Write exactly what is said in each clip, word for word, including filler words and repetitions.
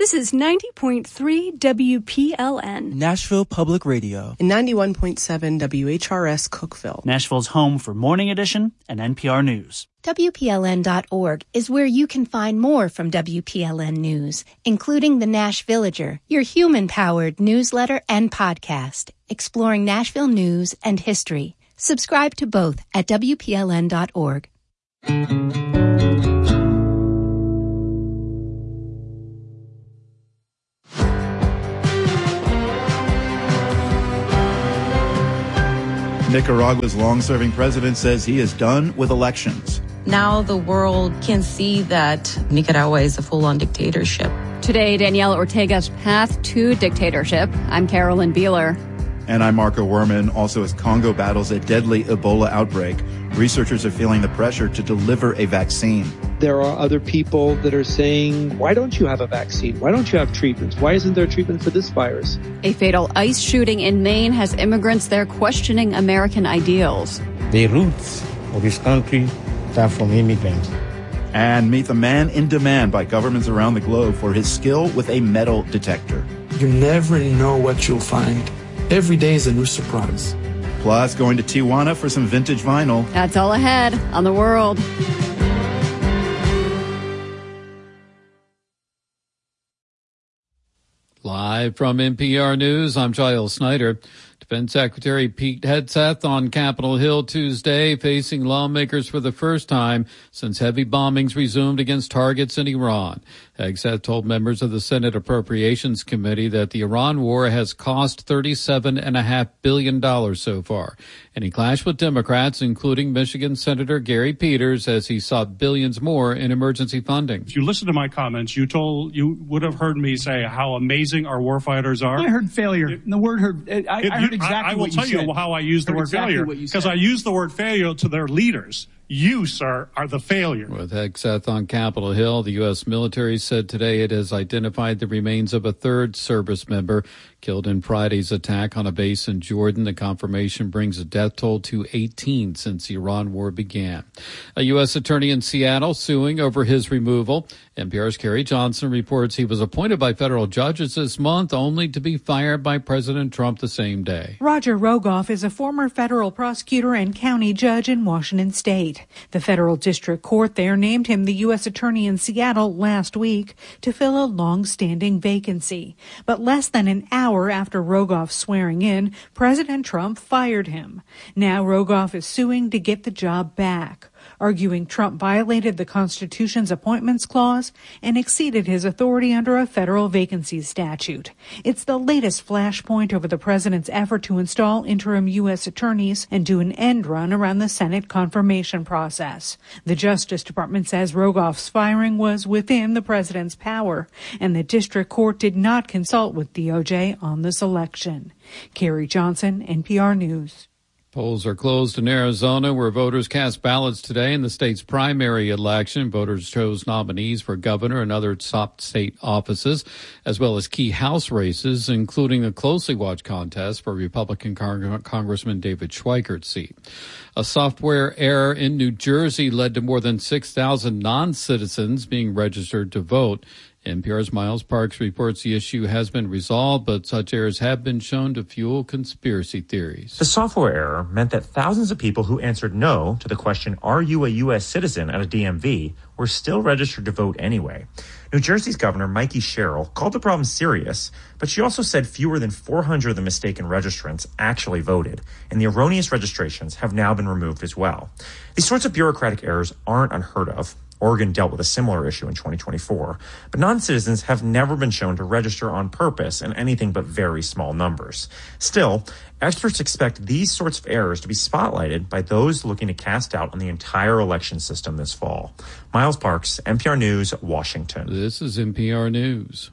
This is ninety point three W P L N. Nashville Public Radio. And ninety-one point seven W H R S Cookeville. Nashville's home for Morning Edition and N P R News. W P L N dot org is where you can find more from W P L N News, including the Nash Villager, your human-powered newsletter and podcast, exploring Nashville news and history. Subscribe to both at W P L N dot org. Nicaragua's long-serving president says he is done with elections. Now the world can see that Nicaragua is a full-on dictatorship. Today, Daniel Ortega's path to dictatorship. I'm Carolyn Beeler. And I'm Marco Werman. Also, as Congo battles a deadly Ebola outbreak, researchers are feeling the pressure to deliver a vaccine. There are other people that are saying, why don't you have a vaccine? Why don't you have treatments? Why isn't there treatment for this virus? A fatal ICE shooting in Maine has immigrants there questioning American ideals. The roots of this country are from immigrants. And meet the man in demand by governments around the globe for his skill with a metal detector. You never know what you'll find. Every day is a new surprise. Plus, going to Tijuana for some vintage vinyl. That's all ahead on The World. Live from N P R News, I'm Giles Snyder. Defense Secretary Pete Hegseth on Capitol Hill Tuesday, facing lawmakers for the first time since heavy bombings resumed against targets in Iran. Hegseth told members of the Senate Appropriations Committee that the Iran war has cost thirty-seven point five billion dollars so far. And he clashed with Democrats, including Michigan Senator Gary Peters, as he sought billions more in emergency funding. If you listen to my comments, you told you would have heard me say how amazing our warfighters are. I heard failure. It, and the word heard. I, it, I heard exactly I, I will what tell you said. you how I use the word exactly failure because I use the word failure to their leaders. You, sir, are the failure. With Hegseth on Capitol Hill, the U S military said today it has identified the remains of a third service member killed in Friday's attack on a base in Jordan. The confirmation brings the death toll to eighteen since the Iran war began. A U S attorney in Seattle suing over his removal. N P R's Carrie Johnson reports he was appointed by federal judges this month only to be fired by President Trump the same day. Roger Rogoff is a former federal prosecutor and county judge in Washington state. The federal district court there named him the U S attorney in Seattle last week to fill a long-standing vacancy. But less than an hour after Rogoff's swearing in, President Trump fired him. Now Rogoff is suing to get the job back, arguing Trump violated the Constitution's appointments clause and exceeded his authority under a federal vacancies statute. It's the latest flashpoint over the president's effort to install interim U S attorneys and do an end run around the Senate confirmation process. The Justice Department says Rogoff's firing was within the president's power, and the district court did not consult with D O J on the selection. Carrie Johnson, N P R News. Polls are closed in Arizona, where voters cast ballots today in the state's primary election. Voters chose nominees for governor and other top state offices, as well as key House races, including a closely watched contest for Republican Cong- Congressman David Schweikert's seat. A software error in New Jersey led to more than six thousand non-citizens being registered to vote. N P R's Miles Parks reports the issue has been resolved, but such errors have been shown to fuel conspiracy theories. The software error meant that thousands of people who answered no to the question, are you a U S citizen at a D M V, were still registered to vote anyway. New Jersey's Governor Mikey Sherrill called the problem serious, but she also said fewer than four hundred of the mistaken registrants actually voted, and the erroneous registrations have now been removed as well. These sorts of bureaucratic errors aren't unheard of. Oregon dealt with a similar issue in twenty twenty-four, but non-citizens have never been shown to register on purpose in anything but very small numbers. Still, experts expect these sorts of errors to be spotlighted by those looking to cast doubt on the entire election system this fall. Miles Parks, N P R News, Washington. This is N P R News.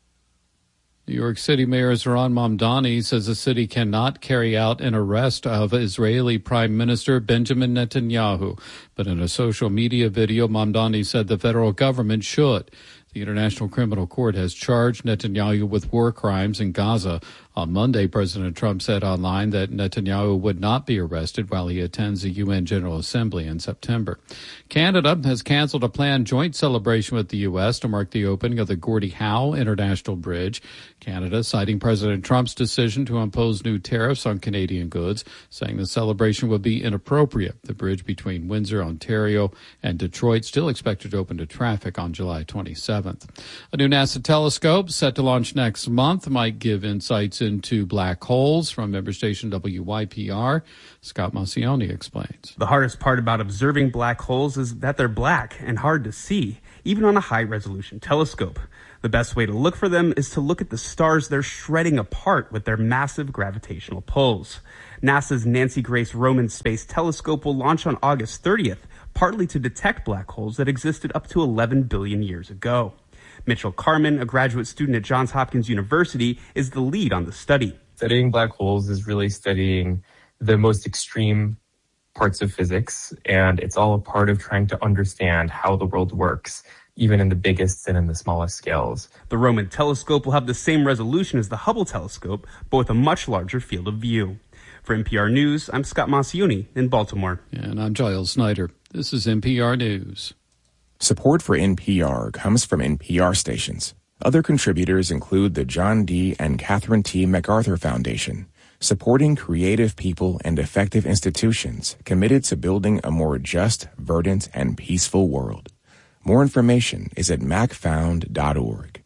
New York City Mayor Zohran Mamdani says the city cannot carry out an arrest of Israeli Prime Minister Benjamin Netanyahu. But in a social media video, Mamdani said the federal government should. The International Criminal Court has charged Netanyahu with war crimes in Gaza On Monday, President Trump said online that Netanyahu would not be arrested while he attends the U N General Assembly in September. Canada has canceled a planned joint celebration with the U S to mark the opening of the Gordie Howe International Bridge. Canada citing President Trump's decision to impose new tariffs on Canadian goods, saying the celebration would be inappropriate. The bridge between Windsor, Ontario, and Detroit still expected to open to traffic on July twenty-seventh. A new NASA telescope set to launch next month might give insights into black holes. From member station W Y P R, Scott Massioni explains. The hardest part about observing black holes is that they're black and hard to see, even on a high-resolution telescope. The best way to look for them is to look at the stars they're shredding apart with their massive gravitational pulls. NASA's Nancy Grace Roman Space Telescope will launch on August thirtieth, partly to detect black holes that existed up to eleven billion years ago. Mitchell Carmen, a graduate student at Johns Hopkins University, is the lead on the study. Studying black holes is really studying the most extreme parts of physics, and it's all a part of trying to understand how the world works, even in the biggest and in the smallest scales. The Roman telescope will have the same resolution as the Hubble telescope, but with a much larger field of view. For N P R News, I'm Scott Massioni in Baltimore. And I'm Giles Snyder. This is N P R News. Support for N P R comes from N P R stations. Other contributors include the John D. and Catherine T. MacArthur Foundation, supporting creative people and effective institutions committed to building a more just, verdant, and peaceful world. More information is at mac found dot org.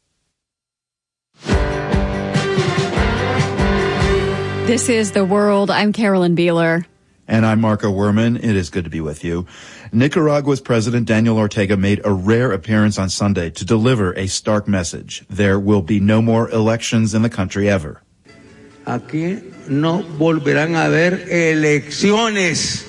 This is The World. I'm Carolyn Beeler. And I'm Marco Werman. It is good to be with you. Nicaragua's President Daniel Ortega made a rare appearance on Sunday to deliver a stark message. There will be no more elections in the country ever. Aquí no volverán a haber elecciones.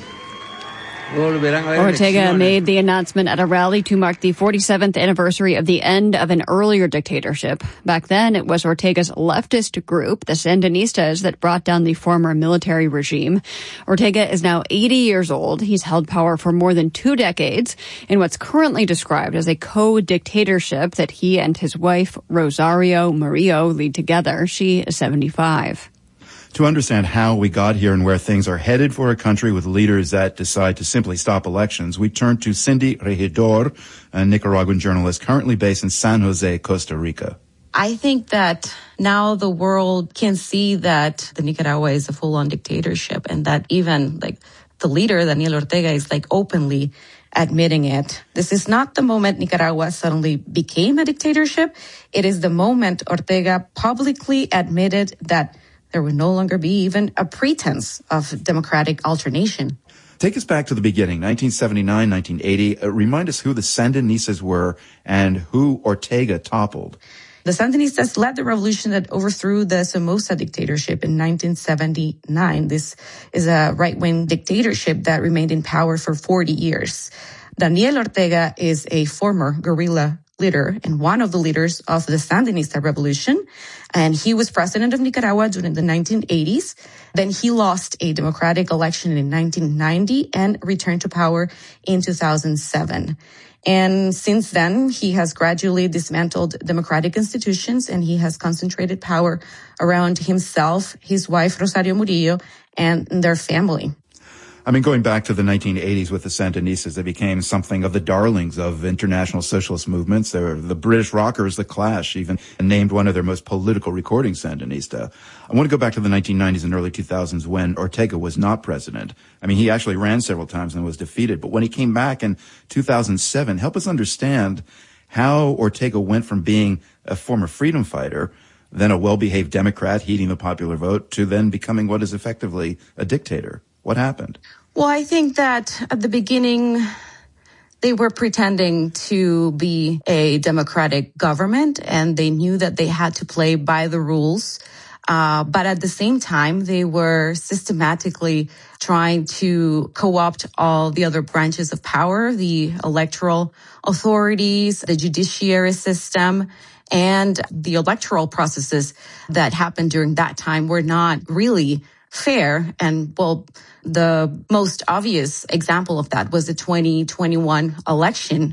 Ortega made the announcement at a rally to mark the forty-seventh anniversary of the end of an earlier dictatorship. Back then, it was Ortega's leftist group, the Sandinistas, that brought down the former military regime. Ortega is now eighty years old. He's held power for more than two decades in what's currently described as a co-dictatorship that he and his wife, Rosario Murillo, lead together. She is seventy-five. To understand how we got here and where things are headed for a country with leaders that decide to simply stop elections, we turn to Cindy Regidor, a Nicaraguan journalist currently based in San Jose, Costa Rica. I think that now the world can see that the Nicaragua is a full-on dictatorship, and that even like the leader, Daniel Ortega, is like openly admitting it. This is not the moment Nicaragua suddenly became a dictatorship. It is the moment Ortega publicly admitted that there would no longer be even a pretense of democratic alternation. Take us back to the beginning, nineteen seventy-nine, nineteen eighty. Uh, remind us who the Sandinistas were and who Ortega toppled. The Sandinistas led the revolution that overthrew the Somoza dictatorship in nineteen seventy-nine. This is a right-wing dictatorship that remained in power for forty years. Daniel Ortega is a former guerrilla leader and one of the leaders of the Sandinista revolution. And he was president of Nicaragua during the nineteen eighties. Then he lost a democratic election in nineteen ninety and returned to power in two thousand seven. And since then, he has gradually dismantled democratic institutions, and he has concentrated power around himself, his wife, Rosario Murillo, and their family. I mean, going back to the nineteen eighties with the Sandinistas, they became something of the darlings of international socialist movements. They were the British rockers, The Clash, even named one of their most political recordings Sandinista. I want to go back to the nineteen nineties and early two thousands when Ortega was not president. I mean, he actually ran several times and was defeated. But when he came back in two thousand seven, help us understand how Ortega went from being a former freedom fighter, then a well-behaved Democrat heeding the popular vote, to then becoming what is effectively a dictator. What happened? Well, I think that at the beginning, they were pretending to be a democratic government, and they knew that they had to play by the rules. Uh, but at the same time, they were systematically trying to co-opt all the other branches of power, the electoral authorities, the judiciary system, and the electoral processes that happened during that time were not really fair. And, well, the most obvious example of that was the twenty twenty-one election,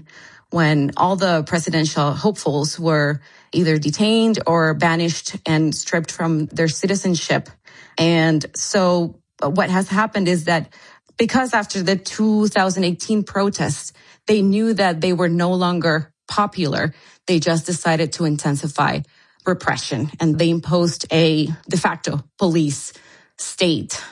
when all the presidential hopefuls were either detained or banished and stripped from their citizenship. And so what has happened is that because after the two thousand eighteen protests, they knew that they were no longer popular, they just decided to intensify repression, and they imposed a de facto police state.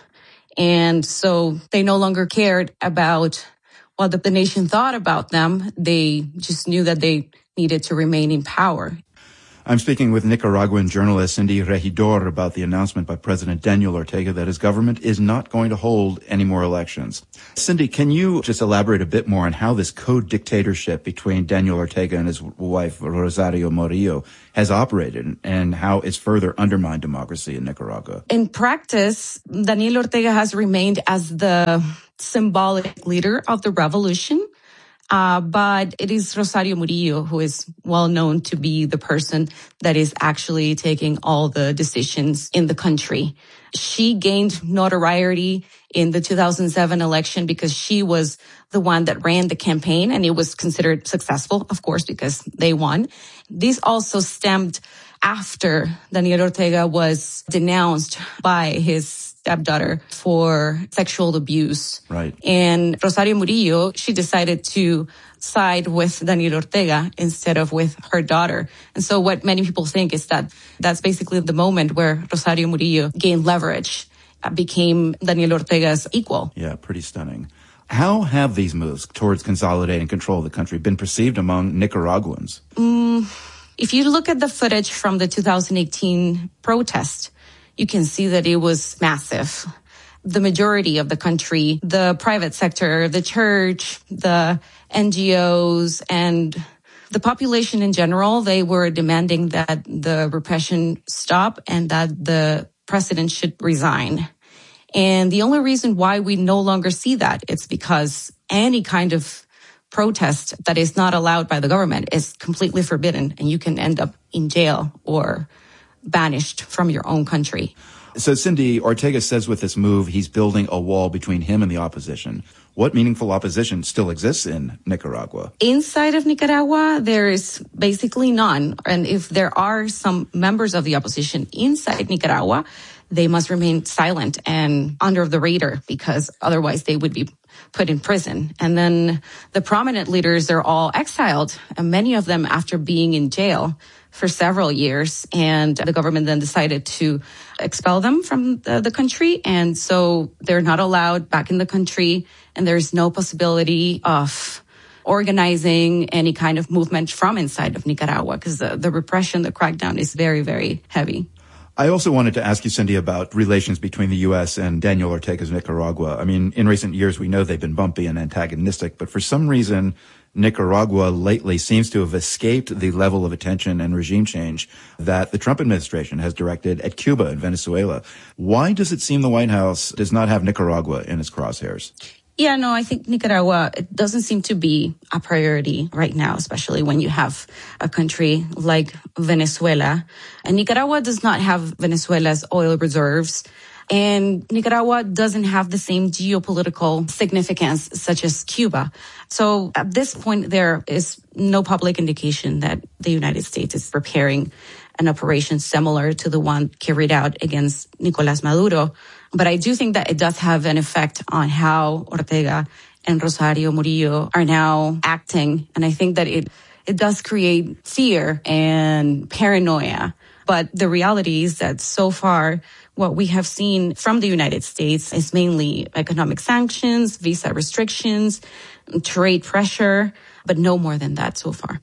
And so they no longer cared about what the nation thought about them. They just knew that they needed to remain in power. I'm speaking with Nicaraguan journalist Cindy Regidor about the announcement by President Daniel Ortega that his government is not going to hold any more elections. Cindy, can you just elaborate a bit more on how this co-dictatorship between Daniel Ortega and his wife Rosario Murillo has operated and how it's further undermined democracy in Nicaragua? In practice, Daniel Ortega has remained as the symbolic leader of the revolution. Uh, but it is Rosario Murillo who is well known to be the person that is actually taking all the decisions in the country. She gained notoriety in the two thousand seven election because she was the one that ran the campaign, and it was considered successful, of course, because they won. This also stemmed after Daniel Ortega was denounced by his stepdaughter for sexual abuse. Right. And Rosario Murillo, she decided to side with Daniel Ortega instead of with her daughter. And so what many people think is that that's basically the moment where Rosario Murillo gained leverage, uh, became Daniel Ortega's equal. Yeah, pretty stunning. How have these moves towards consolidating control of the country been perceived among Nicaraguans? Mm, if you look at the footage from the two thousand eighteen protest, you can see that it was massive. The majority of the country, the private sector, the church, the N G Os, and the population in general, they were demanding that the repression stop and that the president should resign. And the only reason why we no longer see that, it's because any kind of protest that is not allowed by the government is completely forbidden, and you can end up in jail or banished from your own country. So, Cindy, Ortega says with this move, he's building a wall between him and the opposition. What meaningful opposition still exists in Nicaragua? Inside of Nicaragua, there is basically none. And if there are some members of the opposition inside Nicaragua, they must remain silent and under the radar, because otherwise they would be put in prison. And then the prominent leaders are all exiled, and many of them after being in jail for several years. And the government then decided to expel them from the, the country. And so they're not allowed back in the country, and there's no possibility of organizing any kind of movement from inside of Nicaragua, because the, the repression, the crackdown is very, very heavy. I also wanted to ask you, Cindy, about relations between the U S and Daniel Ortega's Nicaragua. I mean, in recent years, we know they've been bumpy and antagonistic, but for some reason, Nicaragua lately seems to have escaped the level of attention and regime change that the Trump administration has directed at Cuba and Venezuela. Why does it seem the White House does not have Nicaragua in its crosshairs? Yeah, no, I think Nicaragua, it doesn't seem to be a priority right now, especially when you have a country like Venezuela. And Nicaragua does not have Venezuela's oil reserves. And Nicaragua doesn't have the same geopolitical significance such as Cuba. So at this point, there is no public indication that the United States is preparing an operation similar to the one carried out against Nicolás Maduro. But I do think that it does have an effect on how Ortega and Rosario Murillo are now acting. And I think that it, it does create fear and paranoia. But the reality is that so far, what we have seen from the United States is mainly economic sanctions, visa restrictions, trade pressure, but no more than that so far.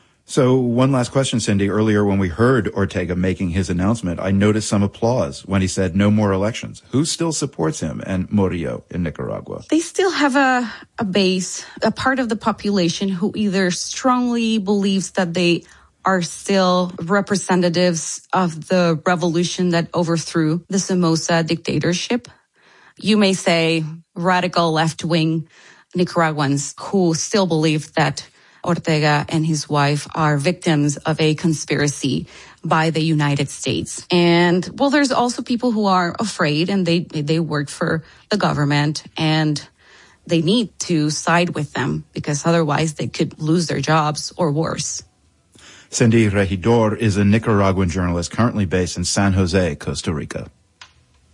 So one last question, Cindy. Earlier when we heard Ortega making his announcement, I noticed some applause when he said no more elections. Who still supports him and Murillo in Nicaragua? They still have a, a base, a part of the population who either strongly believes that they are still representatives of the revolution that overthrew the Somoza dictatorship. You may say radical left-wing Nicaraguans who still believe that Ortega and his wife are victims of a conspiracy by the United States. And, well, there's also people who are afraid, and they they work for the government, and they need to side with them because otherwise they could lose their jobs or worse. Cindy Regidor is a Nicaraguan journalist currently based in San Jose, Costa Rica.